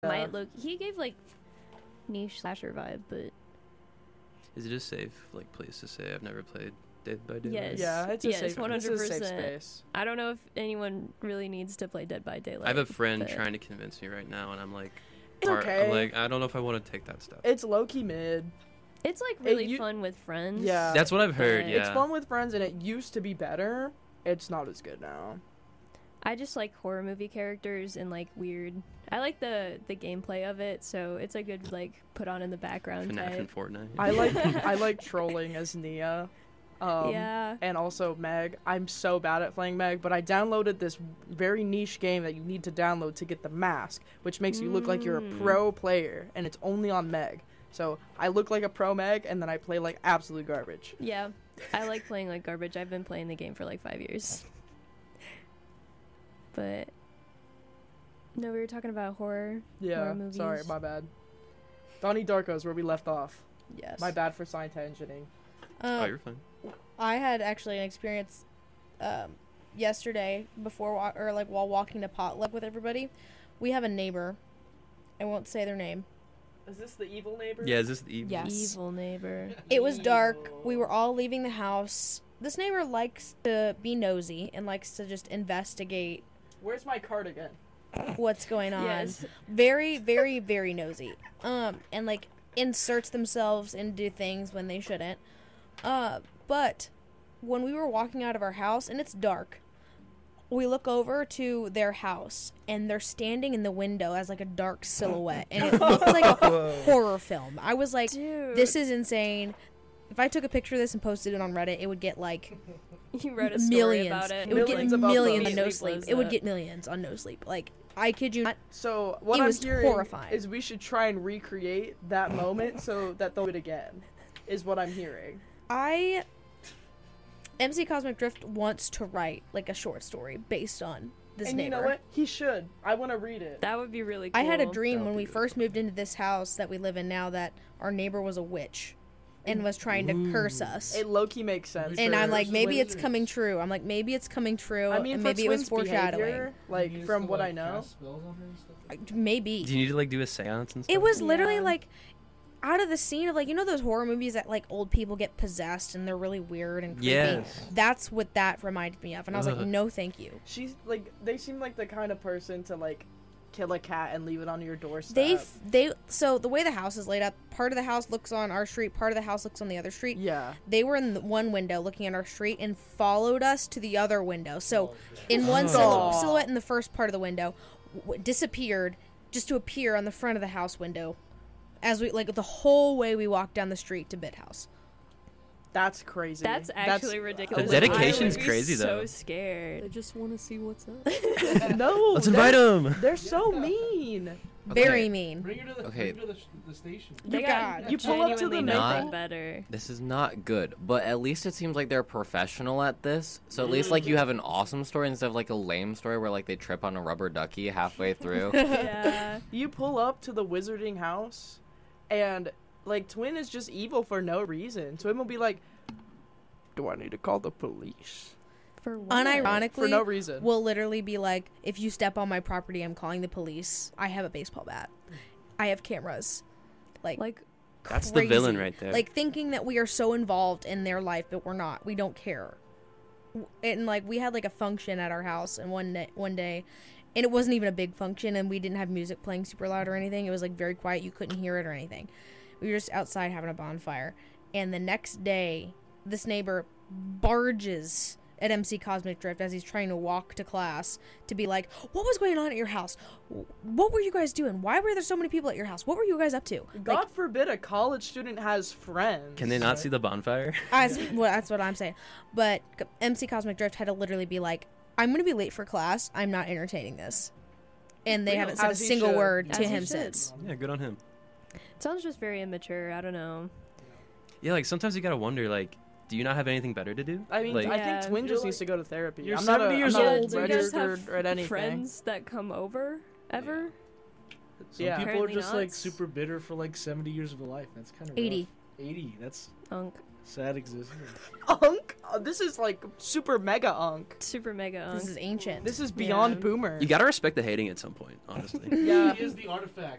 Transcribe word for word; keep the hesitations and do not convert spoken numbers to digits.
might look. He gave like niche slasher vibe, but is it a safe like place to say I've never played Dead by Daylight? yes, Yeah, it's a yes, safe, one it's hundred a safe percent. space. I don't know if anyone really needs to play Dead by Daylight. I have a friend but trying to convince me right now, and I'm like, It's part- okay. I'm like, I don't know if I want to take that step. It's low key mid. It's like really you- fun with friends. Yeah. That's what I've heard. but- Yeah, It's fun with friends, and it used to be better. It's not as good now. I just like horror movie characters and like weird. I like the the gameplay of it, so it's a good like put on in the background FNAF type. and Fortnite. I like I like trolling as Nia. Um, yeah. And also Meg. I'm so bad at playing Meg, but I downloaded this very niche game that you need to download to get the mask, which makes you look like you're a Mm. pro player, and it's only on Meg. So I look like a pro Meg, and then I play like absolute garbage. Yeah. I like playing like garbage. I've been playing the game for like five years. But no, we were talking about horror. Yeah, Horror movies. sorry, my bad. Donnie Darko is where we left off. Yes. My bad for science engineering. oh, Um, you're fine. I had actually an experience um, yesterday before wa- or like while walking to potluck with everybody. We have a neighbor. I won't say their name. Is this the evil neighbor? Yeah, is this the evil? Yes. Evil neighbor. It was dark. We were all leaving the house. This neighbor likes to be nosy and likes to just investigate Where's my cardigan? what's going on. Yes. Very, very, very nosy. Um, and like inserts themselves into things when they shouldn't. Uh, but when we were walking out of our house and it's dark, we look over to their house and they're standing in the window as like a dark silhouette, and it looks like a horror film. I was like, Dude. this is insane. If I took a picture of this and posted it on Reddit, it would get like You wrote a story millions. about it. It would Millions get of millions upvotes. on no Sleep sleep. was It would up. get millions on no sleep. Like I kid you not. So what It I'm was hearing horrifying. is we should try and recreate that moment so that they'll do it again. Is what I'm hearing. I M C Cosmic Drift wants to write like a short story based on this and neighbor. you know what? He should. I want to read it. That would be really cool. I had a That dream would when be we really first moved into this house that we live in now that our neighbor was a witch and was trying to curse us. It low-key makes sense. And for I'm like, maybe it's twins. coming true. I'm like, maybe it's coming true. I mean, and for maybe it was twins' foreshadowing. behavior, like from what I know. I- Maybe. Do you need to like do a seance and stuff? It was literally Yeah. like out of the scene of like, you know those horror movies that like old people get possessed and they're really weird and creepy. Yes. That's what that reminded me of, and I was like, Ugh. no, thank you. She's like, they seem like the kind of person to like kill a cat and leave it on your doorstep. They f- they so the way the house is laid up, part of the house looks on our street, part of the house looks on the other street. Yeah. They were in the one window looking at our street and followed us to the other window. So in one Aw. sil- silhouette in the first part of the window, w- disappeared just to appear on the front of the house window, as we like the whole way we walked down the street to Bit House. That's crazy. That's actually ridiculous. The dedication's I would be crazy, so though. scared. I just want to see what's up. no. Let's invite they're- him. They're so mean. Very Okay. mean. Bring her to the, Okay. bring her to the, the station. They You got got- you pull up to the genuinely nothing main- better. This is not good, but at least it seems like they're professional at this. So at least like you have an awesome story instead of like a lame story where like they trip on a rubber ducky halfway through. Yeah. You pull up to the wizarding house, and like Twin is just evil for no reason. Twin will be like, "Do I need to call the police?" For what? Unironically, For no reason. will literally be like, if you step on my property, I'm calling the police. I have a baseball bat. I have cameras. Like, Like, That's crazy. the villain right there. Like thinking that we are so involved in their life, but we're not. We don't care. W- And like we had like a function at our house, and one day, one day, and it wasn't even a big function, and we didn't have music playing super loud or anything. It was like very quiet. You couldn't hear it or anything. We were just outside having a bonfire. And the next day, this neighbor barges at M C Cosmic Drift as he's trying to walk to class to be like, what was going on at your house? What were you guys doing? Why were there so many people at your house? What were you guys up to? God Like, forbid a college student has friends. Can they not see the bonfire? That's what, that's what I'm saying. But M C Cosmic Drift had to literally be like, I'm going to be late for class. I'm not entertaining this. And they Real. haven't said As a he single should. word As to he him should. since. Yeah, good on him. it sounds just very immature. I don't know. Yeah, like sometimes you gotta wonder, like, do you not have anything better to do? I mean, like, I Yeah. think Twin You're just like- needs to go to therapy. you're I'm not a, seventy years I'm not old. Do you guys registered have or at anything. friends that come over ever? Some Yeah. people are Apparently just not. like super bitter for like seventy years of their life. That's kind of eighty. eighty. That's Unk. sad existence. Unk. uh, this is like super mega unk. Super mega. This Unk. is ancient. This is beyond Yeah. boomer. You gotta respect the hating at some point, honestly. Yeah. He is the artifact.